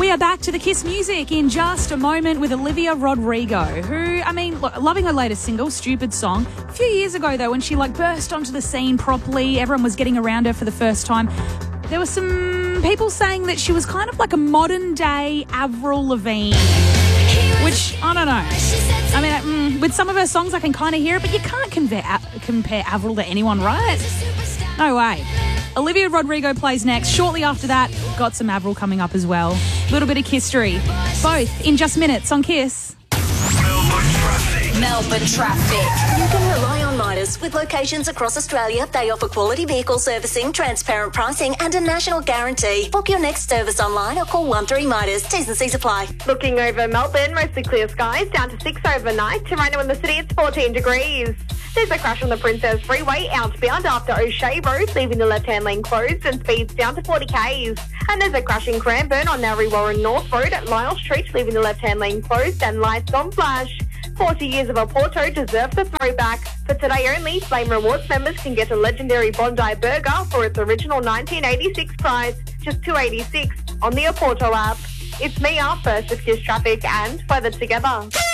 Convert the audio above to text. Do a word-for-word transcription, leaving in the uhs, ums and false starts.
We are back to the Kiss music in just a moment with Olivia Rodrigo, who, I mean, look, loving her latest single, Stupid Song. A few years ago, though, when she, like, burst onto the scene properly, everyone was getting around her for the first time, there were some people saying that she was kind of like a modern-day Avril Lavigne, which, I don't know. I mean, mm, with some of her songs, I can kind of hear it, but you can't compare, compare Avril to anyone, right? No way. Olivia Rodrigo plays next. Shortly after that, got some Avril coming up as well. A little bit of history. Both in just minutes on Kiss. Melbourne traffic. Melbourne traffic. You can rely on Midas. With locations across Australia, they offer quality vehicle servicing, transparent pricing and a national guarantee. Book your next service online or call one three Midas. T's and C's apply. Looking over Melbourne, mostly clear skies, down to six overnight. Right now in the city, it's fourteen degrees. There's a crash on the Princess Freeway outbound after O'Shea Road, leaving the left-hand lane closed and speeds down to forty kays. And there's a crash in Cranbourne on Narry Warren North Road at Lyle Street, leaving the left-hand lane closed and lights on flash. forty years of Oporto deserves a throwback. For today only, Flame Rewards members can get a legendary Bondi burger for its original nineteen eighty-six price, just two dollars eighty-six on the Oporto app. It's me, our first with Kiss Traffic and Weather Together.